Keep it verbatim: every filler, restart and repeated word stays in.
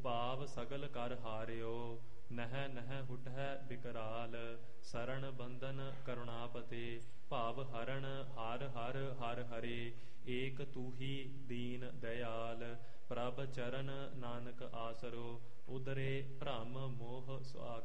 ਉਪਾਵ ਸਗਲ ਕਰ ਹਾਰਿਓ। ਨਹਿ ਨਹਿ ਹੁਟਹਿ ਬਿਕਰਾਲ, ਸਰਣ ਬੰਧਨ ਕਰੁਣਾਪਤੇ। ਭਾਵ ਹਰਣ ਹਰ ਹਰ ਹਰ ਹਰੇ, ਏਕ ਤੂਹੀ ਦੀਨ ਦਇਆਲ। ਪ੍ਰਭ ਚਰਨ ਨਾਨਕ ਆਸਰੋ, ਉਦਰੇ ਭ੍ਰਮ ਮੋਹ ਸੁਆਗ